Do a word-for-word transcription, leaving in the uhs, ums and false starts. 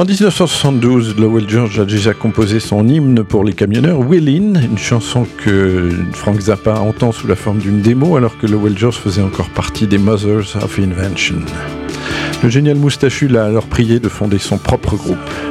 En dix-neuf cent soixante-douze, Lowell George a déjà composé son hymne pour les camionneurs, Willin', une chanson que Frank Zappa entend sous la forme d'une démo alors que Lowell George faisait encore partie des Mothers of Invention. Le génial moustachu l'a alors prié de fonder son propre groupe.